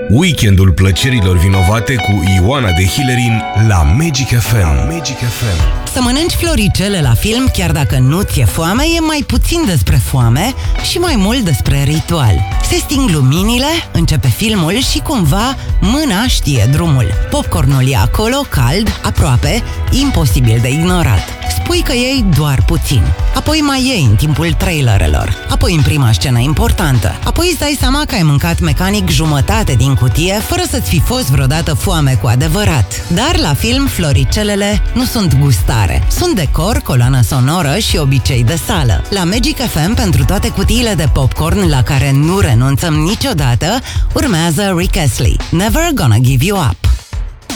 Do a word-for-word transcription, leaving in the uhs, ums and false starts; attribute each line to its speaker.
Speaker 1: Weekendul plăcerilor vinovate cu Ioana de Hillerin la Magic F M. Magic F M.
Speaker 2: Să mănânci floricele la film, chiar dacă nu ți-e foame, e mai puțin despre foame și mai mult despre ritual. Se sting luminile, începe filmul și cumva mâna știe drumul. Popcornul e acolo, cald, aproape, imposibil de ignorat. Spui că iei doar puțin. Apoi mai iei în timpul trailerelor. Apoi în prima scenă importantă. Apoi îți dai seama că ai mâncat mecanic jumătate din cutie, fără să-ți fi fost vreodată foame cu adevărat. Dar la film, floricelele nu sunt gustare. Sunt decor, coloană sonoră și obicei de sală. La Magic F M, pentru toate cutiile de popcorn la care nu renunțăm niciodată, urmează Rick Astley, Never Gonna Give You Up.